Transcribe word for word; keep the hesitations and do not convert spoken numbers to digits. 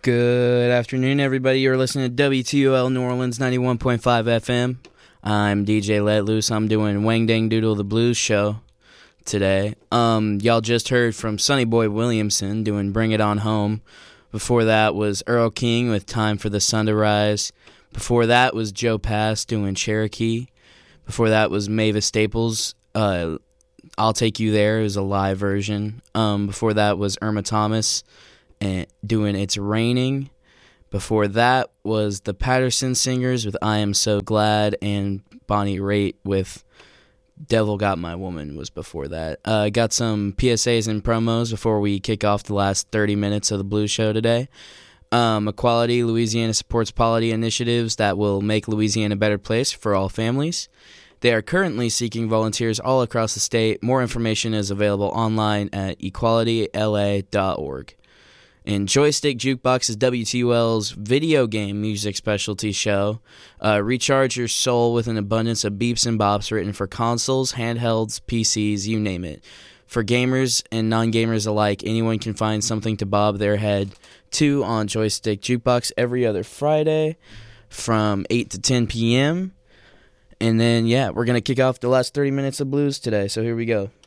Good afternoon, everybody. You're listening to W T U L New Orleans ninety-one point five F M. I'm D J Let Loose. I'm doing Wang Dang Doodle the Blues show today. Um, y'all just heard from Sonny Boy Williamson doing Bring It On Home. Before that was Earl King with Time for the Sun to Rise. Before that was Joe Pass doing Cherokee. Before that was Mavis Staples. Uh, I'll Take You There. It was a live version. Um, before that was Irma Thomas and doing It's Raining. Before that was the Patterson Singers with I Am So Glad, and Bonnie Raitt with Devil Got My Woman was before that. I uh, got some P S As and promos before we kick off the last thirty minutes of the Blues Show today. Um, Equality, Louisiana supports polity initiatives that will make Louisiana a better place for all families. They are currently seeking volunteers all across the state. More information is available online at equality l a dot org. And Joystick Jukebox is W T U L's video game music specialty show. Uh, recharge your soul with an abundance of beeps and bops written for consoles, handhelds, P Cs, you name it. For gamers and non-gamers alike, anyone can find something to bob their head to on Joystick Jukebox every other Friday from eight to ten p.m. And then, yeah, we're going to kick off the last thirty minutes of blues today, so here we go.